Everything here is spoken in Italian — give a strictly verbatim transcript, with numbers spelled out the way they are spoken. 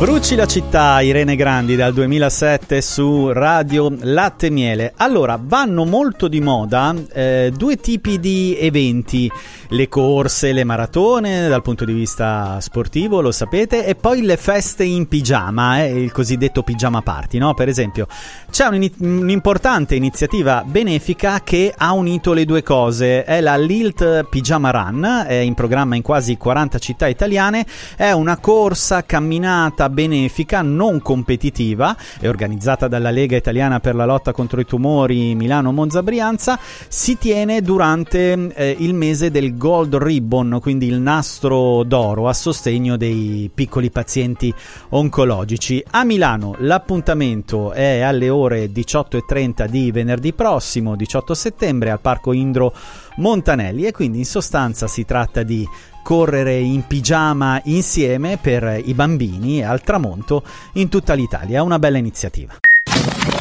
Bruci la città, Irene Grandi dal duemilasette su Radio Latte e Miele. Allora, vanno molto di moda eh, due tipi di eventi, le corse, le maratone dal punto di vista sportivo, lo sapete, e poi le feste in pigiama, eh, il cosiddetto pigiama party, no? Per esempio, c'è un, un'importante iniziativa benefica che ha unito le due cose, è la Lilt Pigiama Run, è in programma in quasi quaranta città italiane, è una corsa camminata benefica non competitiva, è organizzata dalla Lega Italiana per la lotta contro i tumori Milano Monza Brianza, si tiene durante eh, il mese del Gold Ribbon, quindi il nastro d'oro a sostegno dei piccoli pazienti oncologici. A Milano l'appuntamento è alle ore diciotto e trenta di venerdì prossimo, diciotto settembre, al Parco Indro Montanelli, e quindi in sostanza si tratta di correre in pigiama insieme per i bambini al tramonto in tutta l'Italia. È una bella iniziativa.